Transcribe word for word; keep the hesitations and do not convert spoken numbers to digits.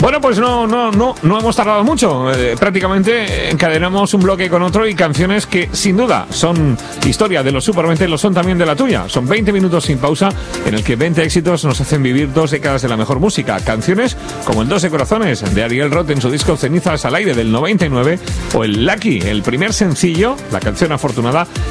Bueno, pues no, no, no, no hemos tardado mucho. Eh, prácticamente encadenamos un bloque con otro y canciones que sin duda son historia de los Super veinte, lo son también de la tuya. Son veinte minutos sin pausa en el que veinte éxitos nos hacen vivir dos décadas de la mejor música. Canciones como el doce corazones de Ariel Roth en su disco Cenizas al aire del noventa y nueve o el Lucky, el primer sencillo, la canción afortunada